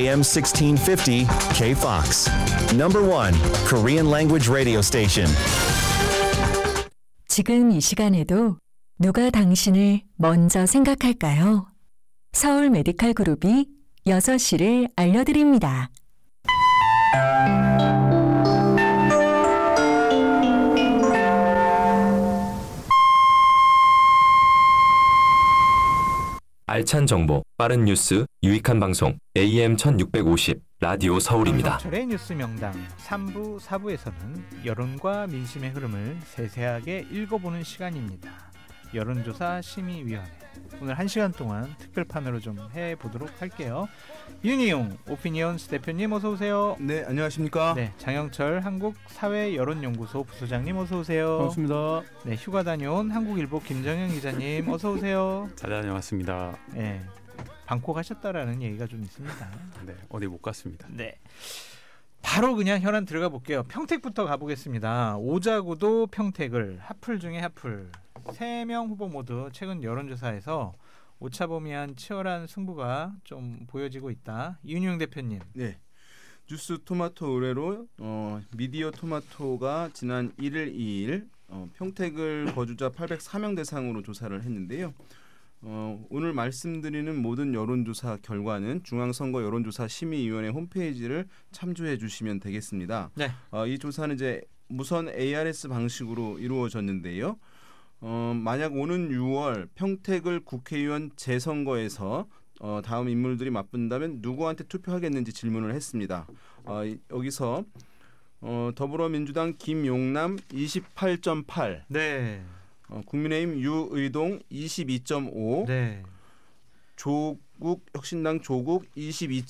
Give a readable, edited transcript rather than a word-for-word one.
AM 1650 KFOX. Number 1 Korean language radio station. 지금 이 시간에도 누가 당신을 먼저 생각할까요? 서울 메디칼 그룹이 6시를 알려드립니다. 알찬 정보, 빠른 뉴스, 유익한 방송 AM 1650 라디오 서울입니다. 철의 뉴스 명당 3부, 4부에서는 여론과 민심의 흐름을 세세하게 읽어보는 시간입니다. 여론조사 심의위원회. 오늘 1시간 동안 특별판으로 좀 해보도록 할게요. 윤희용 오피니언스 대표님 어서 오세요. 네, 안녕하십니까. 네, 장영철 한국사회여론연구소 부소장님 어서 오세요. 반갑습니다. 네, 휴가 다녀온 한국일보 김정현 기자님 어서 오세요. 잘 다녀왔습니다. 네, 방콕 하셨다라는 얘기가 좀 있습니다. 네, 어디 못 갔습니다. 네, 바로 그냥 현안 들어가 볼게요. 평택부터 가보겠습니다. 오자구도 평택을 하플 중에 하플 3명 후보 모두 최근 여론조사에서 오차범위한 치열한 승부가 좀 보여지고 있다. 이윤용 대표님. 네, 뉴스 토마토 의뢰로 미디어 토마토가 지난 1일 2일 평택을 거주자 804명 대상으로 조사를 했는데요. 오늘 말씀드리는 모든 여론조사 결과는 중앙선거 여론조사 심의위원회 홈페이지를 참조해 주시면 되겠습니다. 네. 이 조사는 이제 무선 ARS 방식으로 이루어졌는데요. 만약 오는 6월 평택을 국회의원 재선거에서 다음 인물들이 맞붙는다면 누구한테 투표하겠는지 질문을 했습니다. 여기서 더불어민주당 김용남 28.8, 네. 국민의힘 유의동 22.5, 네. 조국 혁신당 조국 22.5,